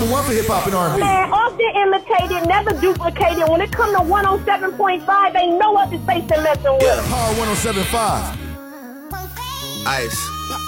#1 for hip hop and R&B. Man, often imitated, never duplicated. When it come to 107.5, ain't no other station messing with. Yeah, Power 107.5. Ice.